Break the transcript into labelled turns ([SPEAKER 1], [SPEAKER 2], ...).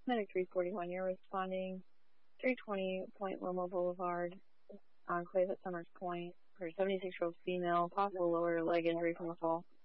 [SPEAKER 1] Medic 341, you're responding 320 Point Loma Boulevard, Enclave at Summers Point, for a 76-year-old female, possible lower leg injury from the fall.